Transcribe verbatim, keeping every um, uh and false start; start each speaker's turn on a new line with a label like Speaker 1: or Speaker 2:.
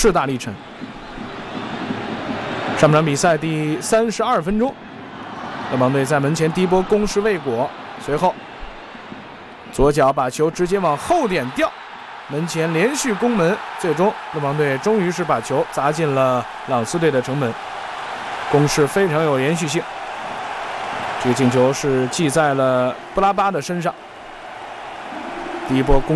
Speaker 1: 势大力沉。上半场比赛第三十二分钟，勒芒队在门前第一波攻势未果，随后左脚把球直接往后点吊，门前连续攻门，最终勒芒队终于是把球砸进了朗斯队的城门，攻势非常有连续性。这个进球是记在了布拉巴的身上，第一波攻